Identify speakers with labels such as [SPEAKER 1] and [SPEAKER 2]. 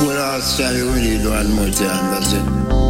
[SPEAKER 1] Well, I'll tell you, we need one more time, that's it.